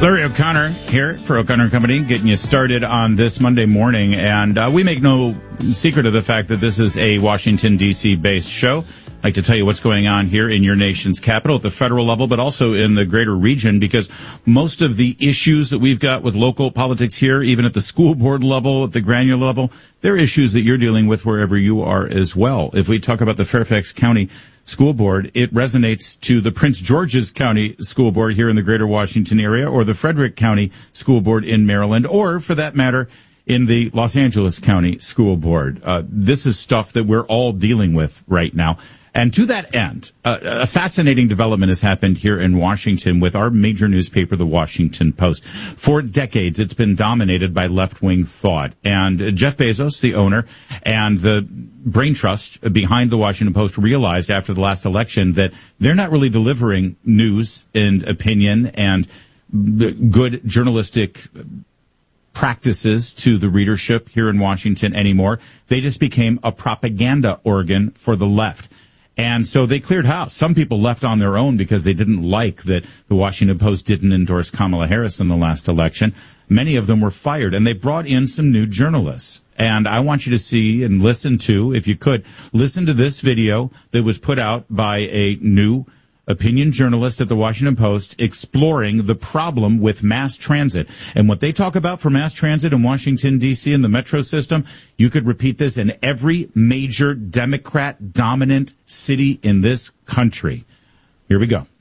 Larry O'Connor here for O'Connor Company, getting you started on this Monday morning. And we make no secret of the fact that this is a Washington, D.C. based show. I'd like to tell you what's going on here in your nation's capital at the federal level, but also in the greater region, because most of the issues that we've got with local politics here, even at the school board level, at the granular level, they're issues that you're dealing with wherever you are as well. If we talk about the Fairfax County School Board, it resonates to the Prince George's County School Board here in the greater Washington area, or the Frederick County School Board in Maryland, or for that matter, in the Los Angeles County School Board. This is stuff that we're all dealing with right now. And to that end, a fascinating development has happened here in Washington with our major newspaper, the Washington Post. For decades, it's been dominated by left-wing thought. And Jeff Bezos, the owner, and the brain trust behind the Washington Post realized after the last election that they're not really delivering news and opinion and good journalistic practices to the readership here in Washington anymore. They just became a propaganda organ for the left. And so they cleared house. Some people left on their own because they didn't like that the Washington Post didn't endorse Kamala Harris in the last election. Many of them were fired, and they brought in some new journalists. And I want you to see and listen to, if you could, listen to this video that was put out by a new opinion journalist at the Washington Post exploring the problem with mass transit. And what they talk about for mass transit in Washington, D.C. and the metro system, you could repeat this in every major Democrat-dominant city in this country. Here we go.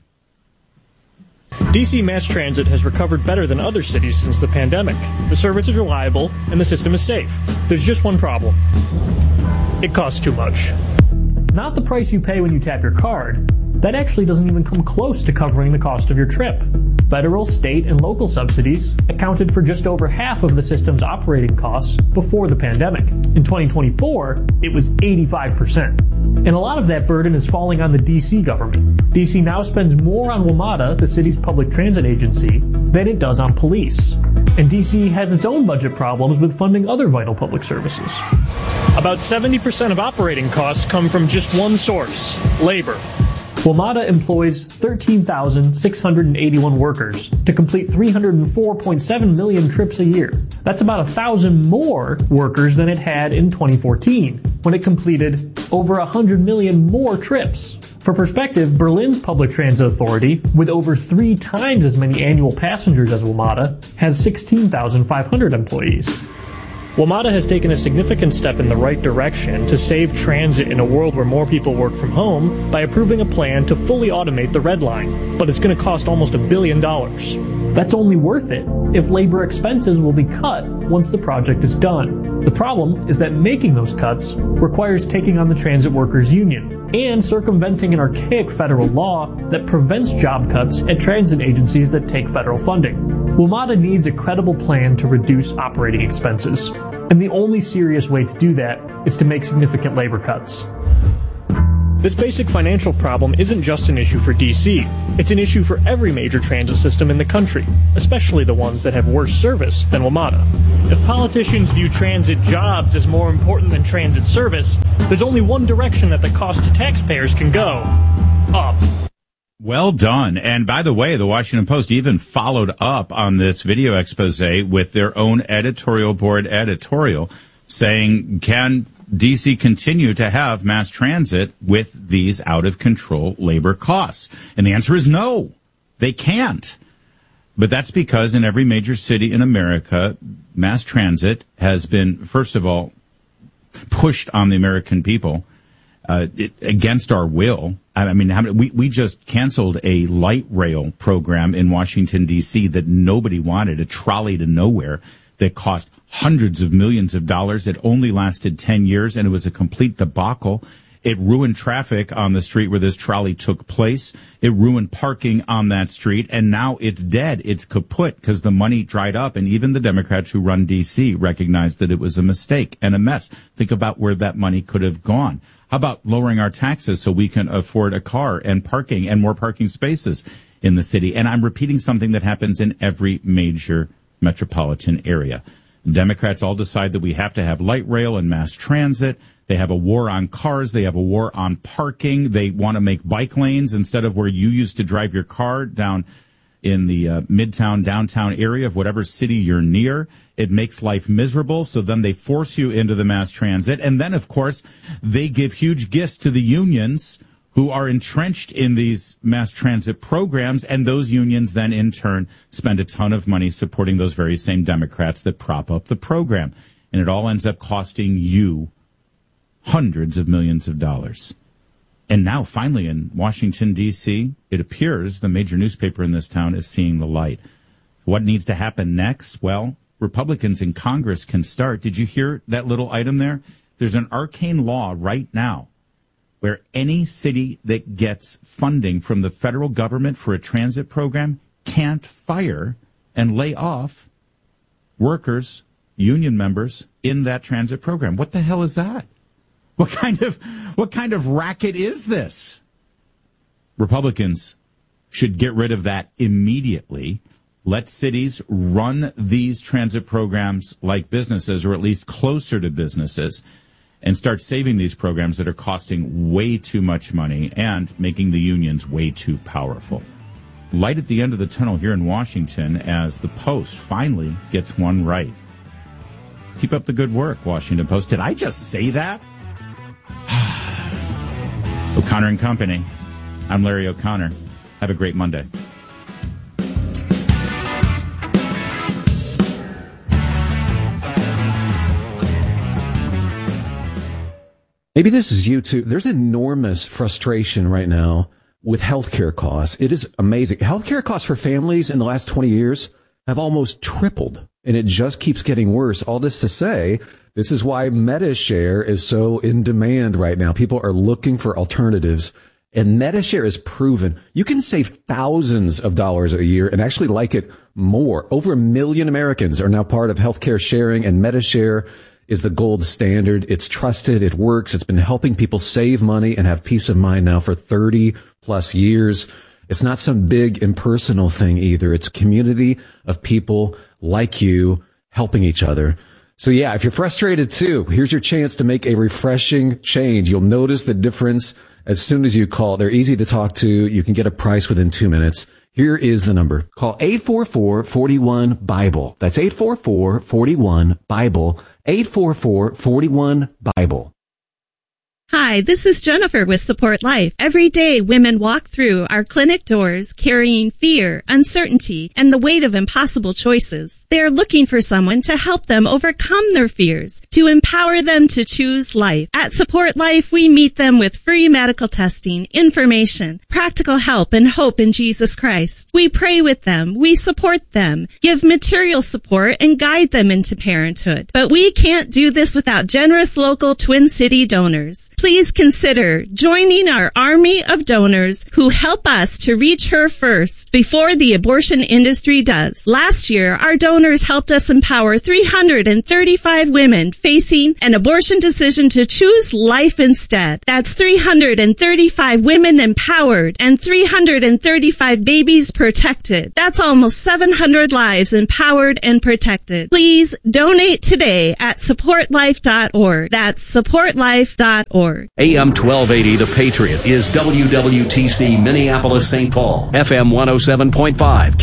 D.C. mass transit has recovered better than other cities since the pandemic. The service is reliable, and the system is safe. There's just one problem. It costs too much. Not the price you pay when you tap your card. That actually doesn't even come close to covering the cost of your trip. Federal, state, and local subsidies accounted for just over half of the system's operating costs before the pandemic. In 2024, it was 85%. And a lot of that burden is falling on the D.C. government. D.C. now spends more on WMATA, the city's public transit agency, than it does on police. And D.C. has its own budget problems with funding other vital public services. About 70% of operating costs come from just one source: labor. WMATA employs 13,681 workers to complete 304.7 million trips a year. That's about 1,000 more workers than it had in 2014, when it completed over 100 million more trips. For perspective, Berlin's public transit authority, with over 3 times as many annual passengers as WMATA, has 16,500 employees. WMATA has taken a significant step in the right direction to save transit in a world where more people work from home by approving a plan to fully automate the Red Line, but it's going to cost almost $1 billion. That's only worth it if labor expenses will be cut once the project is done. The problem is that making those cuts requires taking on the transit workers union and circumventing an archaic federal law that prevents job cuts at transit agencies that take federal funding. WMATA needs a credible plan to reduce operating expenses, and the only serious way to do that is to make significant labor cuts. This basic financial problem isn't just an issue for D.C. It's an issue for every major transit system in the country, especially the ones that have worse service than WMATA. If politicians view transit jobs as more important than transit service, there's only one direction that the cost to taxpayers can go: up. Well done. And by the way, the Washington Post even followed up on this video expose with their own editorial board editorial saying, can D.C. continue to have mass transit with these out-of-control labor costs? And the answer is no, they can't. But that's because in every major city in America, mass transit has been, first of all, pushed on the American people against our will. I mean, we just canceled a light rail program in Washington, D.C. that nobody wanted, a trolley to nowhere that cost hundreds of millions of dollars. It only lasted 10 years, and it was a complete debacle. It ruined traffic on the street where this trolley took place. It ruined parking on that street, and now it's dead. It's kaput because the money dried up, and even the Democrats who run D.C. recognized that it was a mistake and a mess. Think about where that money could have gone. How about lowering our taxes so we can afford a car and parking and more parking spaces in the city? And I'm repeating something that happens in every major metropolitan area. Democrats all decide that we have to have light rail and mass transit. They have a war on cars. They have a war on parking. They want to make bike lanes instead of where you used to drive your car down in the midtown, downtown area of whatever city you're near. It makes life miserable, so then they force you into the mass transit. And then, of course, they give huge gifts to the unions who are entrenched in these mass transit programs, and those unions then, in turn, spend a ton of money supporting those very same Democrats that prop up the program. And it all ends up costing you hundreds of millions of dollars. And now, finally, in Washington, D.C., it appears the major newspaper in this town is seeing the light. What needs to happen next? Well, Republicans in Congress can start. Did you hear that little item there? There's an arcane law right now where any city that gets funding from the federal government for a transit program can't fire and lay off workers, union members in that transit program. What the hell is that? What kind of racket is this? Republicans should get rid of that immediately. Let cities run these transit programs like businesses, or at least closer to businesses, and start saving these programs that are costing way too much money and making the unions way too powerful. Light at the end of the tunnel here in Washington as the Post finally gets one right. Keep up the good work, Washington Post. Did I just say that? O'Connor and Company. I'm Larry O'Connor. Have a great Monday. Maybe this is you too. There's enormous frustration right now with healthcare costs. It is amazing. Healthcare costs for families in the last 20 years have almost tripled, and it just keeps getting worse. All this to say, this is why MediShare is so in demand right now. People are looking for alternatives, and MediShare is proven. You can save thousands of dollars a year and actually like it more. Over 1 million Americans are now part of healthcare sharing, and MediShare is the gold standard. It's trusted. It works. It's been helping people save money and have peace of mind now for 30 plus years. It's not some big impersonal thing either. It's a community of people like you helping each other. So yeah, if you're frustrated too, here's your chance to make a refreshing change. You'll notice the difference as soon as you call. They're easy to talk to. You can get a price within 2 minutes. Here is the number. Call 844-41-BIBLE. That's 844-41-BIBLE. 844-41-BIBLE. Hi, this is Jennifer with Support Life. Every day, women walk through our clinic doors carrying fear, uncertainty, and the weight of impossible choices. They are looking for someone to help them overcome their fears, to empower them to choose life. At Support Life, we meet them with free medical testing, information, practical help, and hope in Jesus Christ. We pray with them, we support them, give material support, and guide them into parenthood. But we can't do this without generous local Twin City donors. Please consider joining our army of donors who help us to reach her first before the abortion industry does. Last year, our donors helped us empower 335 women facing an abortion decision to choose life instead. That's 335 women empowered and 335 babies protected. That's almost 700 lives empowered and protected. Please donate today at supportlife.org. That's supportlife.org. AM 1280, The Patriot, is WWTC Minneapolis, St. Paul. FM 107.5,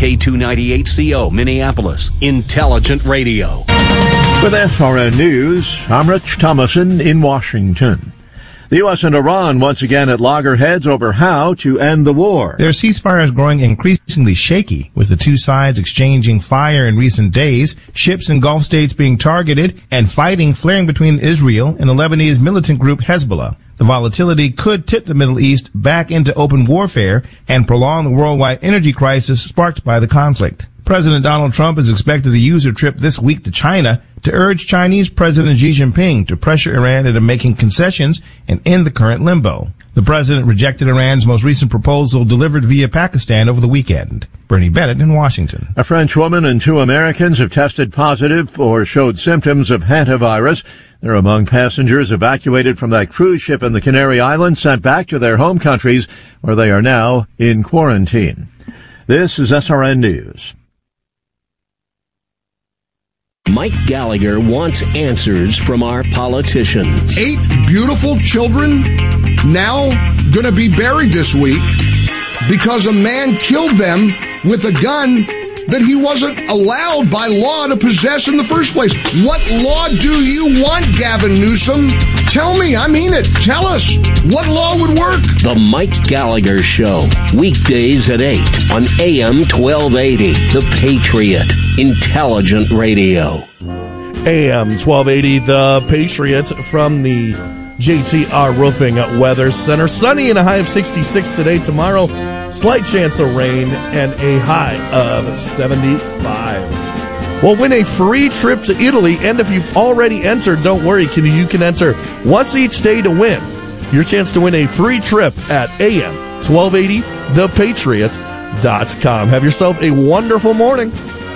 K298CO Minneapolis. Intelligent radio. With SRN News, I'm Rich Thomason in Washington. The U.S. and Iran once again at loggerheads over how to end the war. Their ceasefire is growing increasingly shaky, with the two sides exchanging fire in recent days, ships in Gulf states being targeted, and fighting flaring between Israel and the Lebanese militant group Hezbollah. The volatility could tip the Middle East back into open warfare and prolong the worldwide energy crisis sparked by the conflict. President Donald Trump is expected to use a trip this week to China to urge Chinese President Xi Jinping to pressure Iran into making concessions and end the current limbo. The president rejected Iran's most recent proposal delivered via Pakistan over the weekend. Bernie Bennett in Washington. A French woman and 2 Americans have tested positive or showed symptoms of hantavirus. They're among passengers evacuated from that cruise ship in the Canary Islands sent back to their home countries where they are now in quarantine. This is SRN News. Mike Gallagher wants answers from our politicians. 8 beautiful children now going to be buried this week because a man killed them with a gun that he wasn't allowed by law to possess in the first place. What law do you want, Gavin Newsom? Tell me, I mean it. Tell us. What law would work? The Mike Gallagher Show, weekdays at 8 on AM 1280, The Patriot, Intelligent Radio. AM 1280, The Patriot, from the JTR Roofing Weather Center. Sunny and a high of 66 today. Tomorrow, slight chance of rain and a high of 75. Well, win a free trip to Italy, and if you've already entered, don't worry, you can enter once each day to win. Your chance to win a free trip at AM1280thepatriot.com. Have yourself a wonderful morning.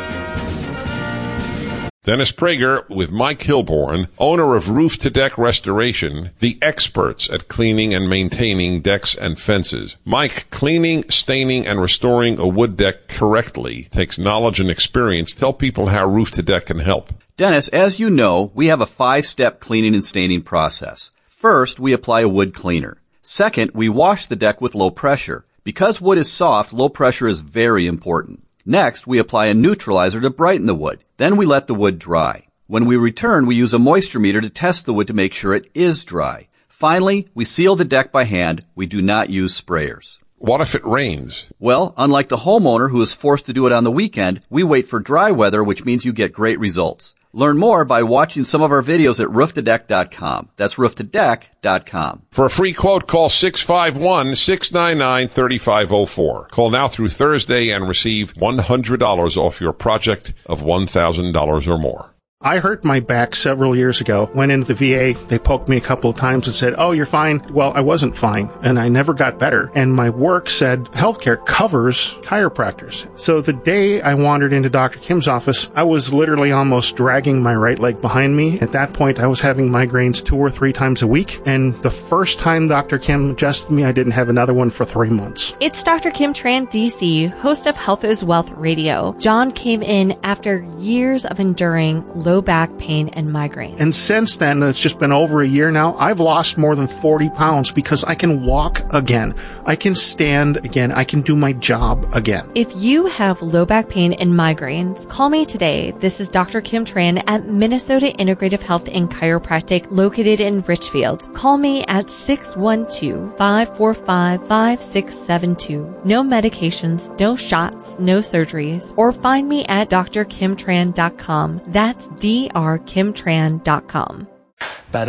Dennis Prager with Mike Hilborn, owner of Roof to Deck Restoration, the experts at cleaning and maintaining decks and fences. Mike, cleaning, staining, and restoring a wood deck correctly takes knowledge and experience. Tell people how Roof to Deck can help. Dennis, as you know, we have a 5-step cleaning and staining process. First, we apply a wood cleaner. Second, we wash the deck with low pressure. Because wood is soft, low pressure is very important. Next, we apply a neutralizer to brighten the wood. Then we let the wood dry. When we return, we use a moisture meter to test the wood to make sure it is dry. Finally, we seal the deck by hand. We do not use sprayers. What if it rains? Well, unlike the homeowner who is forced to do it on the weekend, we wait for dry weather, which means you get great results. Learn more by watching some of our videos at rooftodeck.com. That's rooftodeck.com. For a free quote, call 651-699-3504. Call now through Thursday and receive $100 off your project of $1,000 or more. I hurt my back several years ago. Went into the VA. They poked me a couple of times and said, "Oh, you're fine." Well, I wasn't fine, and I never got better. And my work said healthcare covers chiropractors. So the day I wandered into Dr. Kim's office, I was literally almost dragging my right leg behind me. At that point, I was having migraines 2 or 3 times a week. And the first time Dr. Kim adjusted me, I didn't have another one for 3 months. It's Dr. Kim Tran, DC, host of Health is Wealth Radio. John came in after years of enduring low back pain and migraine. And since then, it's just been over a year now, I've lost more than 40 pounds because I can walk again. I can stand again. I can do my job again. If you have low back pain and migraines, call me today. This is Dr. Kim Tran at Minnesota Integrative Health and Chiropractic located in Richfield. Call me at 612-545-5672. No medications, no shots, no surgeries. Or find me at drkimtran.com. That's drkimtran.com.